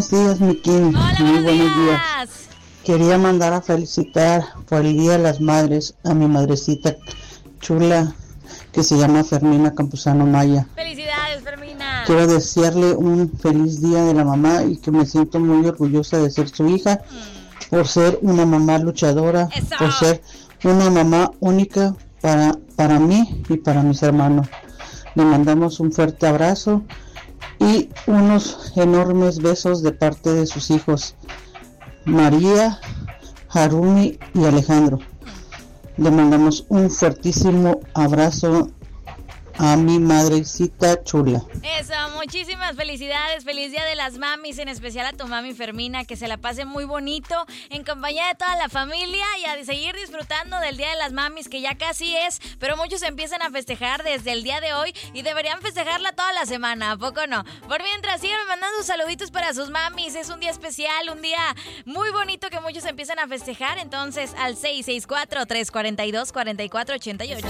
Buenos días, Miki. Hola, Muy buenos buenos días. días. Quería mandar a felicitar por el Día de las Madres a mi madrecita chula que se llama Fermina Campuzano Maya. Felicidades, Fermina. Quiero desearle un feliz Día de la Mamá y que me siento muy orgullosa de ser su hija, por ser una mamá luchadora, Eso. por ser una mamá única para mí y para mis hermanos. Le mandamos un fuerte abrazo y unos enormes besos de parte de sus hijos, María, Harumi y Alejandro. Le mandamos un fuertísimo abrazo a mi madrecita chula. Eso, muchísimas felicidades, feliz Día de las Mamis, en especial a tu mami Fermina, que se la pase muy bonito en compañía de toda la familia y a seguir disfrutando del Día de las Mamis, que ya casi es, pero muchos empiezan a festejar desde el día de hoy y deberían festejarla toda la semana, ¿a poco no? Por mientras, sigan mandando saluditos para sus mamis, es un día especial, un día muy bonito que muchos empiezan a festejar, entonces al 664-342-4488.